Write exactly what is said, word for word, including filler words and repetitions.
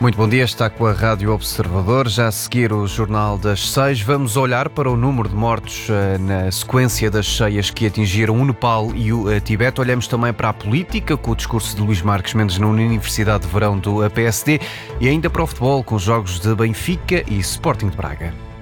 Muito bom dia, está com a Rádio Observador. Já a seguir o Jornal das Seis, vamos olhar para o número de mortos uh, na sequência das cheias que atingiram o Nepal e o uh, Tibete. Olhamos também para a política, com o discurso de Luís Marques Mendes na Universidade de Verão do P S D, e ainda para o futebol, com jogos de Benfica e Sporting de Braga.